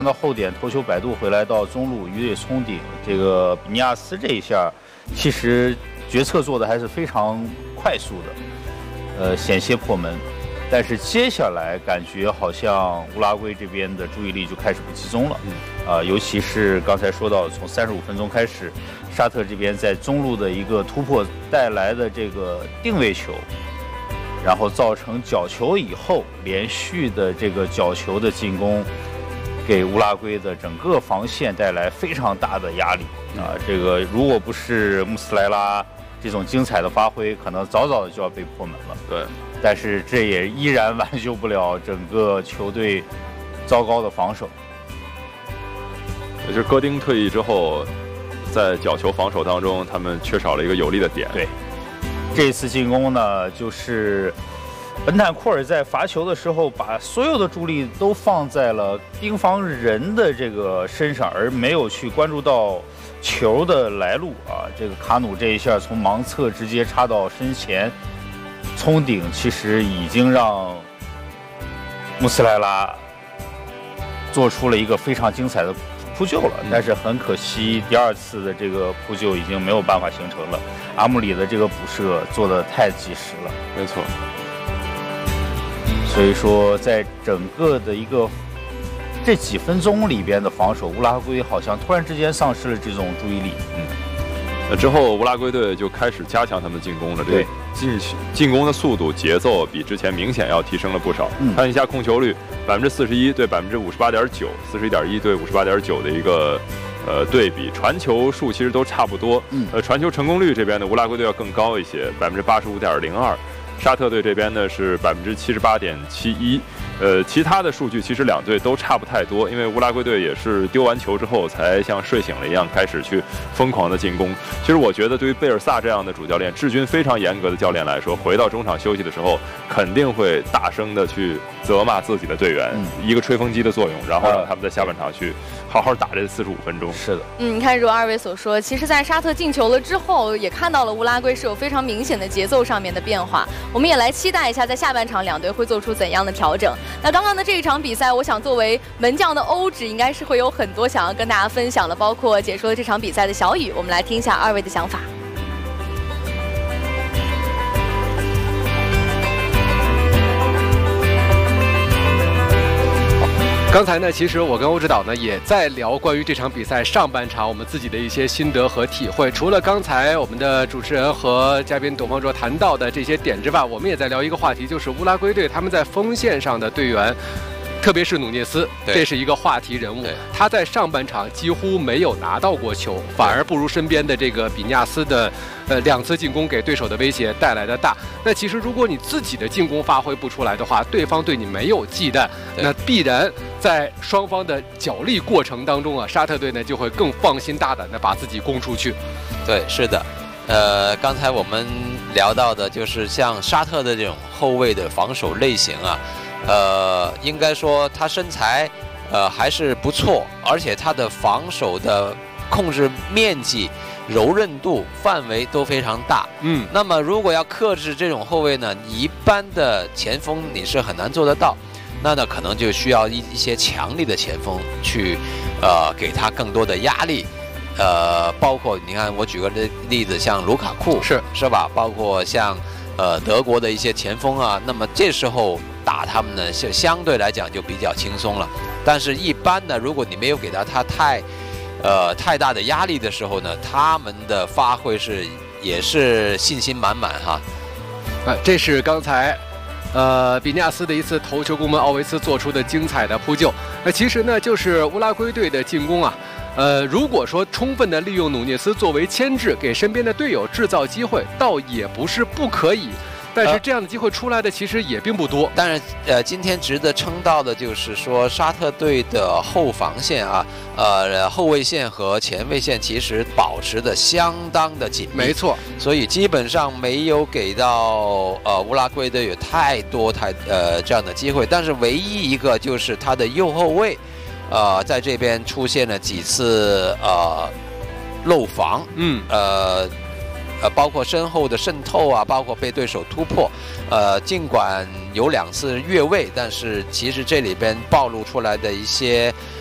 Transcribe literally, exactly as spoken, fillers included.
到后点头球摆渡回来到中路鱼队冲顶，这个比尼亚斯这一下，其实决策做的还是非常快速的，呃，险些破门。但是接下来感觉好像乌拉圭这边的注意力就开始不集中了，嗯，啊、呃，尤其是刚才说到，从三十五分钟开始，沙特这边在中路的一个突破带来的这个定位球，然后造成角球以后，连续的这个角球的进攻，给乌拉圭的整个防线带来非常大的压力啊！这个如果不是穆斯莱拉这种精彩的发挥，可能早早的就要被破门了。 对。 但是这也依然挽救不了整个球队糟糕的防守。 也就是戈丁退役之后，在角球防守当中，他们缺少了一个有力的点。 对，这次进攻呢，就是本坦库尔在罚球的时候，把所有的注意力都放在了盯防人的这个身上，而没有去关注到球的来路啊。这个卡努这一下从盲侧直接插到身前。冲顶其实已经让穆斯莱拉做出了一个非常精彩的扑救了，但是很可惜，第二次的这个扑救已经没有办法形成了。阿姆里的这个补射做得太及时了， 没错。 所以说，在整个的一个这几分钟里边的防守，乌拉圭好像突然之间丧失了这种注意力。嗯。 那之后，乌拉圭队就开始加强他们的进攻了。 对， 进进攻的速度、节奏比之前明显要提升了不少。嗯、看一下控球率，百分之四十一对百分之五十八点九，四十一点一对五十八点九的一个呃对比。传球数其实都差不多。嗯。呃，传球成功率这边的乌拉圭队要更高一些，百分之八十五点零二。沙特队这边呢是百分之七十八点七一。呃，其他的数据其实两队都差不太多，因为乌拉圭队也是丢完球之后才像睡醒了一样开始去疯狂的进攻。其实我觉得对于贝尔萨这样的主教练、治军非常严格的教练来说，回到中场休息的时候，肯定会大声的去责骂自己的队员，嗯、一个吹风机的作用，然后让他们在下半场去好好打这四十五分钟。 是的， 嗯，你看如二位所说，其实，在沙特进球了之后，也看到了乌拉圭是有非常明显的节奏上面的变化。我们也来期待一下，在下半场两队会做出怎样的调整。那刚刚的这一场比赛，我想作为门将的欧指，应该是会有很多想要跟大家分享的，包括解说了这场比赛的小雨。我们来听一下二位的想法。 刚才呢，其实我跟欧指导呢也在聊关于这场比赛上半场我们自己的一些心得和体会。除了刚才我们的主持人和嘉宾董方卓谈到的这些点之外，我们也在聊一个话题，就是乌拉圭队他们在锋线上的队员。特别是努涅斯，这是一个话题人物。他在上半场几乎没有拿到过球，反而不如身边的这个比尼亚斯的，呃，两次进攻给对手的威胁带来的大。那其实如果你自己的进攻发挥不出来的话，对方对你没有忌惮，那必然在双方的角力过程当中啊，沙特队呢就会更放心大胆的把自己攻出去。 对，是的。呃，刚才我们聊到的就是像沙特的这种后卫的防守类型啊。呃，应该说他身材，呃还是不错，而且他的防守的控制面积、柔韧度、范围都非常大。嗯，那么如果要克制这种后卫呢，一般的前锋你是很难做得到，那呢可能就需要一一些强力的前锋去，呃，给他更多的压力。呃，包括你看，我举个例子，像卢卡库是是吧？包括像呃德国的一些前锋啊，那么这时候。打他们呢，是相对来讲就比较轻松了。但是，一般呢，如果你没有给他他太，呃，太大的压力的时候呢，他们的发挥是也是信心满满哈。 啊，这是刚才，呃，比尼亚斯的一次头球攻门，奥维斯做出的精彩的扑救。那其实呢，就是乌拉圭队的进攻啊。呃，如果说充分的利用努涅斯作为牵制，给身边的队友制造机会，倒也不是不可以。但是这样的机会出来的其实也并不多。 当然，呃，今天值得称道的就是说，沙特队的后防线啊，呃，后卫线和前卫线其实保持的相当的紧密。 没错， 所以基本上没有给到呃乌拉圭队有太多太呃这样的机会。但是唯一一个就是他的右后卫，呃，在这边出现了几次呃漏防。嗯，呃。呃，包括身后的渗透啊，包括被对手突破，呃，尽管有两次越位，但是其实这里边暴露出来的一些